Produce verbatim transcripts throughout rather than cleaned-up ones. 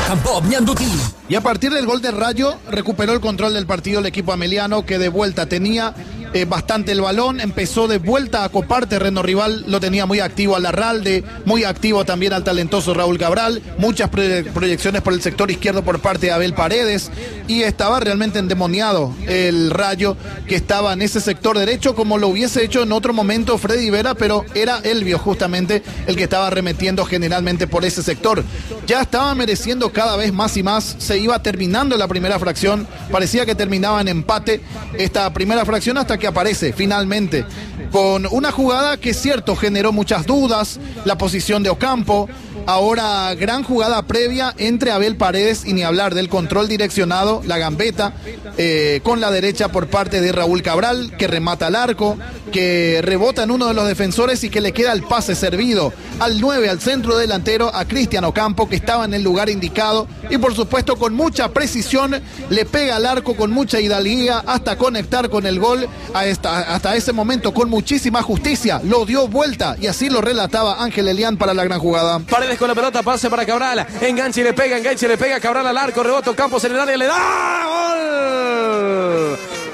Y a partir del gol de Rayo, recuperó el control del partido el equipo ameliano, que de vuelta tenía eh, bastante el balón, empezó de vuelta a copar terreno rival, lo tenía muy activo al Larralde, muy activo también al talentoso Raúl Cabral, muchas proye- proyecciones por el sector izquierdo por parte de Abel Paredes, y estaba realmente endemoniado el Rayo, que estaba en ese sector derecho, como lo hubiese hecho en otro momento Freddy Vera, pero era Elvio justamente el que estaba arremetiendo generalmente por ese sector. Ya estaba mereciendo cada vez más y más, se iba terminando la primera fracción, parecía que terminaba en empate esta primera fracción hasta que aparece finalmente con una jugada que es cierto generó muchas dudas, la posición de Ocampo, ahora gran jugada previa entre Abel Paredes y ni hablar del control direccionado, la gambeta eh, con la derecha por parte de Raúl Cabral, que remata al arco, que rebota en uno de los defensores y que le queda el pase servido al nueve, al centro delantero, a Cristian Ocampo, que estaba en el lugar indicado y por supuesto con mucha precisión le pega al arco con mucha hidalguía hasta conectar con el gol. A esta, hasta ese momento con muchísima justicia lo dio vuelta y así lo relataba Ángel Elián para la gran jugada. Paredes con la pelota, pase para Cabral, enganche y le pega, enganche y le pega, Cabral al arco, rebota Campos en el área, le da gol.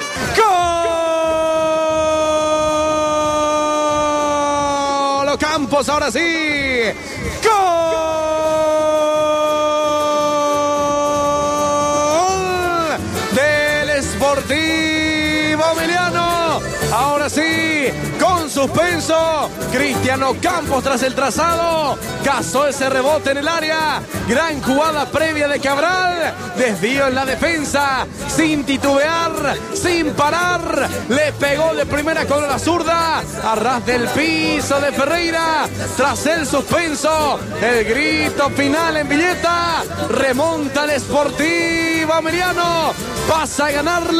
¡Gol! Campos ahora sí. ¡Gol! Del Sportivo Ameliano. Ahora sí, con suspenso, Cristiano Campos tras el trazado, cazó ese rebote en el área, gran jugada previa de Cabral, desvío en la defensa, sin titubear, sin parar, le pegó de primera con la zurda, a ras del piso de Ferreira, tras el suspenso, el grito final en Villeta, remonta el Sportivo Ameliano, pasa a ganar